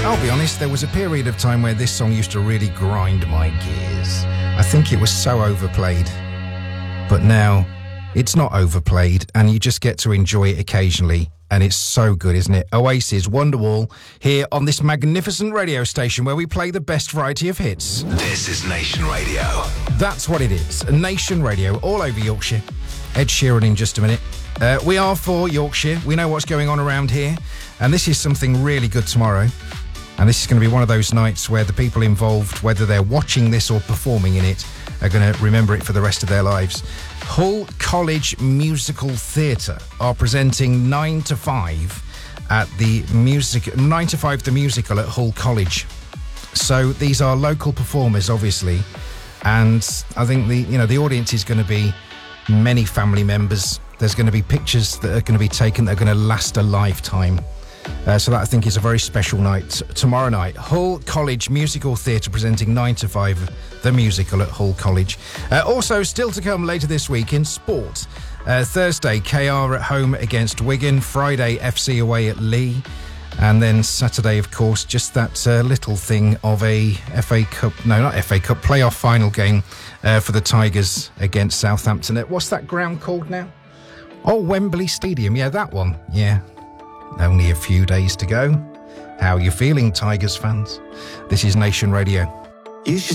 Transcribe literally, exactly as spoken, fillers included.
I'll be honest, there was a period of time where this song used to really grind my gears. I think it was so overplayed. But now, it's not overplayed, and you just get to enjoy it occasionally. And it's so good, isn't it? Oasis, Wonderwall, here on this magnificent radio station where we play the best variety of hits. This is Nation Radio. That's what it is. Nation Radio, all over Yorkshire. Ed Sheeran in just a minute. Uh, we are for Yorkshire. We know what's going on around here. And this is something really good tomorrow. And this is going to be one of those nights where the people involved, whether they're watching this or performing in it, are going to remember it for the rest of their lives. Hull College Musical Theatre are presenting nine to five at the music nine to five the musical at Hull College. So these are local performers, obviously, and I think the you know the audience is going to be many family members. There's going to be pictures that are going to be taken that are going to last a lifetime. Uh, so that, I think, is a very special night tomorrow night. Hull College Musical Theatre presenting nine to five, the musical at Hull College. Uh, also, still to come later this week in sport. Uh, Thursday, K R at home against Wigan. Friday, F C away at Lee. And then Saturday, of course, just that uh, little thing of a F A Cup, no, not F A Cup, playoff final game uh, for the Tigers against Southampton. What's that ground called now? Oh, Wembley Stadium. Yeah, that one. Yeah. Only a few days to go. How are you feeling, Tigers fans? This is Nation Radio. You should